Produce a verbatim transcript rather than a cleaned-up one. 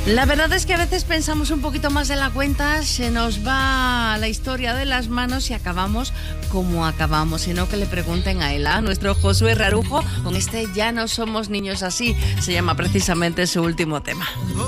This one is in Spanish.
La verdad es que a veces pensamos un poquito más de la cuenta, se nos va la historia de las manos y acabamos como acabamos, sino que le pregunten a él, a nuestro Josué Rarujo, con este Ya no somos niños así, se llama precisamente su último tema.